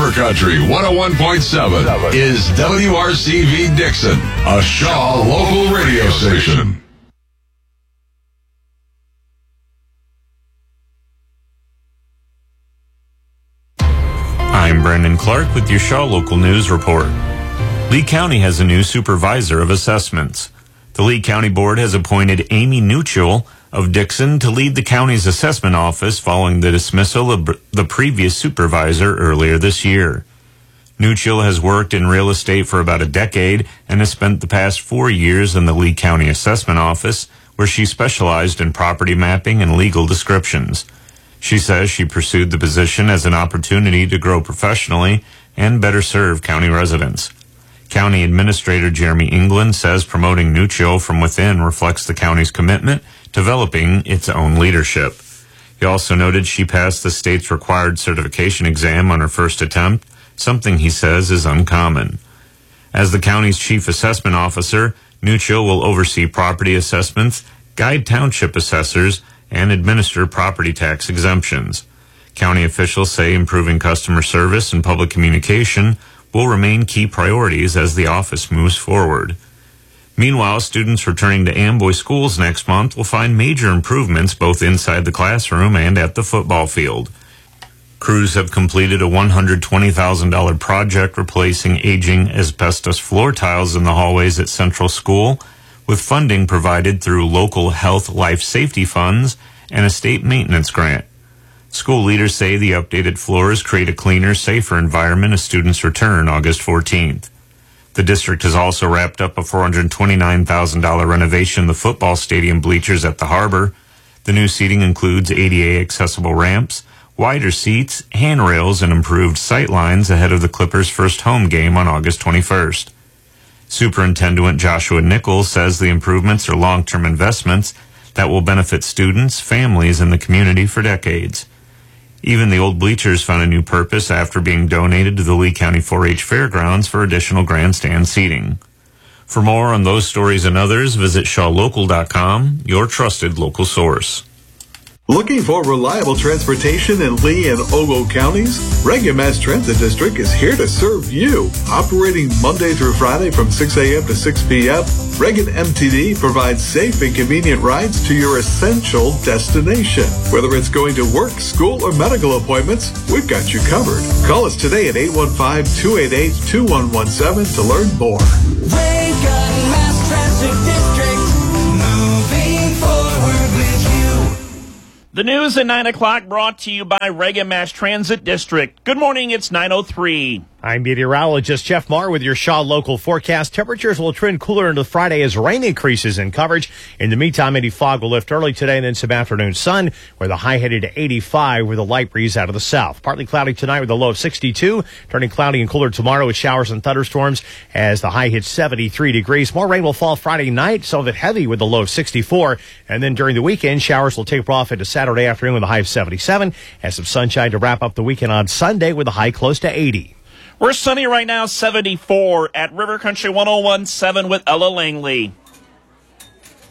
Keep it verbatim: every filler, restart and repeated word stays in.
River Country one oh one point seven is W R C V Dixon, a Shaw local radio station. I'm Brandon Clark with your Shaw Local News Report. Lee County has a new supervisor of assessments. The Lee County Board has appointed Amy Newchell of Dixon to lead the county's assessment office following the dismissal of the previous supervisor earlier this year. Newchell has worked in real estate for about a decade and has spent the past four years in the Lee County Assessment Office, where she specialized in property mapping and legal descriptions. She says she pursued the position as an opportunity to grow professionally and better serve county residents. County Administrator Jeremy England says promoting Newchell from within reflects the county's commitment to developing its own leadership. He also noted she passed the state's required certification exam on her first attempt, something he says is uncommon. As the county's chief assessment officer, Newchell will oversee property assessments, guide township assessors, and administer property tax exemptions. County officials say improving customer service and public communication will remain key priorities as the office moves forward. Meanwhile, students returning to Amboy schools next month will find major improvements both inside the classroom and at the football field. Crews have completed a one hundred twenty thousand dollars project replacing aging asbestos floor tiles in the hallways at Central School, with funding provided through local health life safety funds and a state maintenance grant. School leaders say the updated floors create a cleaner, safer environment as students return August fourteenth. The district has also wrapped up a four hundred twenty-nine thousand dollars renovation of the football stadium bleachers at the harbor. The new seating includes A D A accessible ramps, wider seats, handrails, and improved sight lines ahead of the Clippers' first home game on August twenty-first. Superintendent Joshua Nichols says the improvements are long-term investments that will benefit students, families, and the community for decades. Even the old bleachers found a new purpose after being donated to the Lee County four H Fairgrounds for additional grandstand seating. For more on those stories and others, visit shaw local dot com, your trusted local source. Looking for reliable transportation in Lee and Ogle counties? Reagan Mass Transit District is here to serve you. Operating Monday through Friday from six a.m. to six p.m., Reagan M T D provides safe and convenient rides to your essential destination. Whether it's going to work, school, or medical appointments, we've got you covered. Call us today at eight one five, two eight eight, two one one seven to learn more. Reagan Mass Transit District, moving forward with you. The news at nine o'clock brought to you by Reagan Mass Transit District. Good morning, it's nine oh three. I'm meteorologist Jeff Marr with your Shaw Local forecast. Temperatures will trend cooler into Friday as rain increases in coverage. In the meantime, any fog will lift early today and then some afternoon sun, where the high headed to eighty-five with a light breeze out of the south. Partly cloudy tonight with a low of sixty-two, turning cloudy and cooler tomorrow with showers and thunderstorms as the high hits seventy-three degrees. More rain will fall Friday night, some of it heavy with a low of sixty-four. And then during the weekend, showers will taper off into Saturday afternoon with a high of seventy-seven, and some sunshine to wrap up the weekend on Sunday with a high close to eighty. We're sunny right now, seventy-four at River Country one oh one point seven with Ella Langley.